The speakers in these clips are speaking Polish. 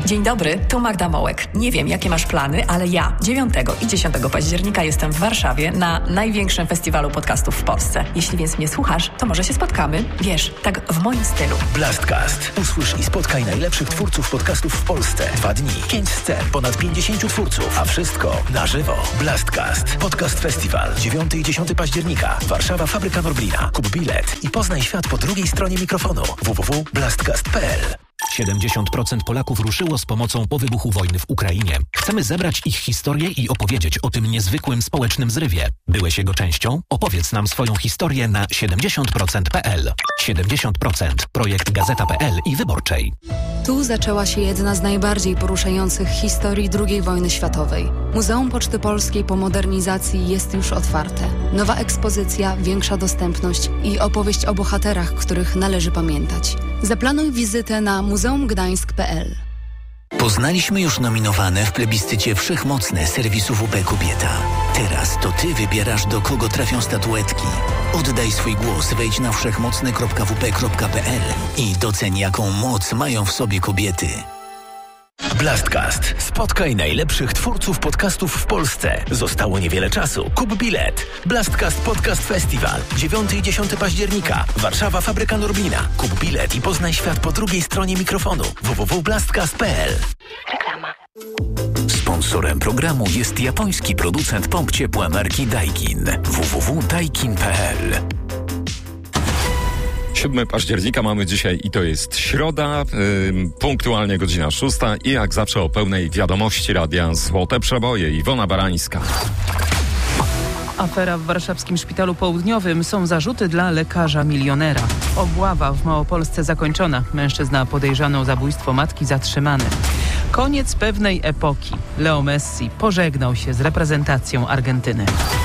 Dzień dobry, tu Magda Mołek. Nie wiem, jakie masz plany, ale ja 9 i 10 października jestem w Warszawie na największym festiwalu podcastów w Polsce. Jeśli więc mnie słuchasz, to może się spotkamy. Wiesz, tak w moim stylu. Blastcast. Usłysz i spotkaj najlepszych twórców podcastów w Polsce. 2 dni, 5 scen, ponad 50 twórców, a wszystko na żywo. Blastcast. Podcast Festiwal. 9 i 10 października. Warszawa, Fabryka Norblina. Kup bilet i poznaj świat po drugiej stronie mikrofonu. www.blastcast.pl. 70% Polaków ruszyło z pomocą po wybuchu wojny w Ukrainie. Chcemy zebrać ich historię i opowiedzieć o tym niezwykłym społecznym zrywie. Byłeś jego częścią? Opowiedz nam swoją historię na 70%.pl. 70%. Projekt Gazeta.pl i Wyborczej. Tu zaczęła się jedna z najbardziej poruszających historii II wojny światowej. Muzeum Poczty Polskiej po modernizacji jest już otwarte. Nowa ekspozycja, większa dostępność i opowieść o bohaterach, których należy pamiętać. Zaplanuj wizytę na muzeumgdańsk.pl. Poznaliśmy już nominowane w plebiscycie wszechmocne serwisu WP Kobieta. Teraz to ty wybierasz, do kogo trafią statuetki. Oddaj swój głos, wejdź na wszechmocne.wp.pl i doceń, jaką moc mają w sobie kobiety. Blastcast. Spotkaj najlepszych twórców podcastów w Polsce. Zostało niewiele czasu. Kup bilet. Blastcast Podcast Festival. 9 i 10 października. Warszawa, Fabryka Norblina. Kup bilet i poznaj świat po drugiej stronie mikrofonu. www.blastcast.pl. Reklama. Sponsorem programu jest japoński producent pomp ciepła marki Daikin. www.daikin.pl. 7 października mamy dzisiaj i to jest środa, punktualnie godzina 6 i jak zawsze o pełnej wiadomości radia Złote Przeboje. Iwona Barańska. Afera w warszawskim Szpitalu Południowym. Są zarzuty dla lekarza milionera. Obława w Małopolsce zakończona. Mężczyzna podejrzany o zabójstwo matki zatrzymany. Koniec pewnej epoki. Leo Messi pożegnał się z reprezentacją Argentyny.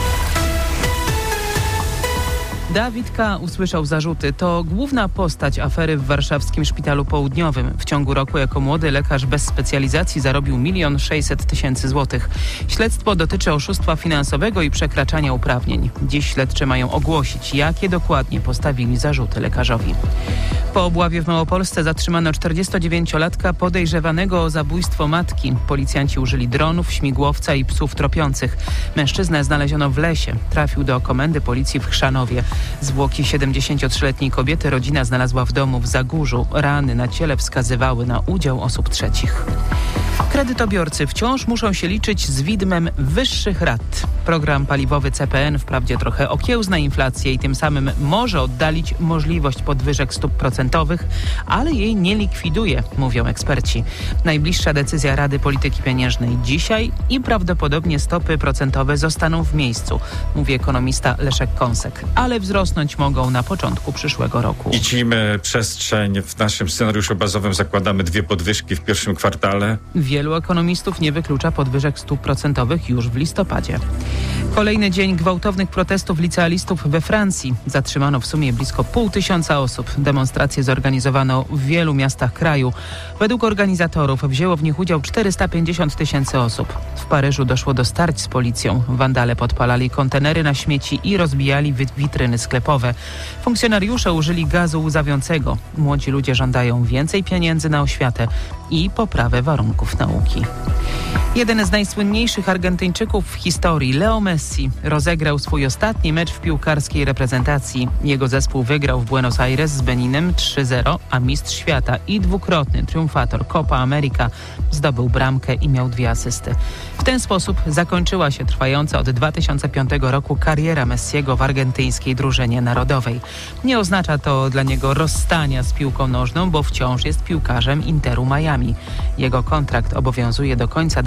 Dawid K. usłyszał zarzuty. To główna postać afery w warszawskim Szpitalu Południowym. W ciągu roku jako młody lekarz bez specjalizacji zarobił 1 600 000 złotych. Śledztwo dotyczy oszustwa finansowego i przekraczania uprawnień. Dziś śledczy mają ogłosić, jakie dokładnie postawili zarzuty lekarzowi. Po obławie w Małopolsce zatrzymano 49-latka podejrzewanego o zabójstwo matki. Policjanci użyli dronów, śmigłowca i psów tropiących. Mężczyznę znaleziono w lesie. Trafił do komendy policji w Chrzanowie. Zwłoki 73-letniej kobiety rodzina znalazła w domu w Zagórzu. Rany na ciele wskazywały na udział osób trzecich. Kredytobiorcy wciąż muszą się liczyć z widmem wyższych rat. Program paliwowy CPN wprawdzie trochę okiełzna inflację i tym samym może oddalić możliwość podwyżek stóp procentowych, ale jej nie likwiduje, mówią eksperci. Najbliższa decyzja Rady Polityki Pieniężnej dzisiaj i prawdopodobnie stopy procentowe zostaną w miejscu, mówi ekonomista Leszek Kąsek, ale wzrosnąć mogą na początku przyszłego roku. Widzimy przestrzeń, w naszym scenariuszu bazowym zakładamy 2 podwyżki w pierwszym kwartale. Wielu ekonomistów nie wyklucza podwyżek stóp procentowych już w listopadzie. Kolejny dzień gwałtownych protestów licealistów we Francji. Zatrzymano w sumie blisko 500 osób. Demonstracje zorganizowano w wielu miastach kraju. Według organizatorów wzięło w nich udział 450 000 osób. W Paryżu doszło do starć z policją. Wandale podpalali kontenery na śmieci i rozbijali witryny sklepowe. Funkcjonariusze użyli gazu łzawiącego. Młodzi ludzie żądają więcej pieniędzy na oświatę i poprawę warunków nauki. Jeden z najsłynniejszych Argentyńczyków w historii, Leo Messi, rozegrał swój ostatni mecz w piłkarskiej reprezentacji. Jego zespół wygrał w Buenos Aires z Beninem 3-0, a mistrz świata i dwukrotny triumfator Copa America zdobył bramkę i miał 2 asysty. W ten sposób zakończyła się trwająca od 2005 roku kariera Messiego w argentyńskiej drużynie narodowej. Nie oznacza to dla niego rozstania z piłką nożną, bo wciąż jest piłkarzem Interu Miami. Jego kontrakt obowiązuje do końca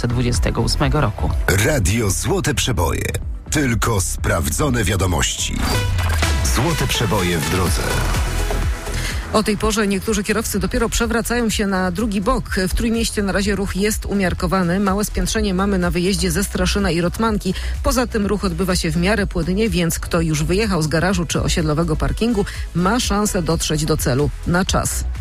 2028 roku. Radio Złote Przeboje. Tylko sprawdzone wiadomości. Złote Przeboje w drodze. O tej porze niektórzy kierowcy dopiero przewracają się na drugi bok. W Trójmieście na razie ruch jest umiarkowany. Małe spiętrzenie mamy na wyjeździe ze Straszyna i Rotmanki. Poza tym ruch odbywa się w miarę płynnie, więc kto już wyjechał z garażu czy osiedlowego parkingu, ma szansę dotrzeć do celu na czas.